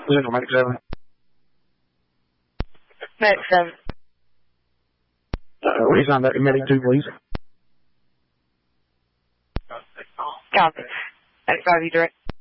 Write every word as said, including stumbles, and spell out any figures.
Central, Medic seven. Medic seven. Uh, we signed that to Medic two, please. Copy. Medic five, you direct.